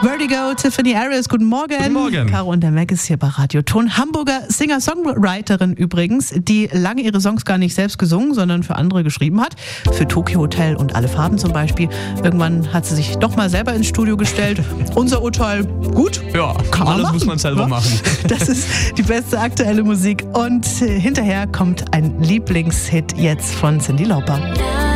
Vertigo, Tiffany Harris, guten Morgen. Guten Morgen. Caro und der Mac ist hier bei Radio Ton. Hamburger Singer-Songwriterin übrigens, die lange ihre Songs gar nicht selbst gesungen, sondern für andere geschrieben hat. Für Tokyo Hotel und Alle Farben zum Beispiel. Irgendwann hat sie sich doch mal selber ins Studio gestellt. Unser Urteil, gut. Ja, kann man alles machen, muss man selber machen. Das ist die beste aktuelle Musik. Und hinterher kommt ein Lieblingshit jetzt von Cyndi Lauper.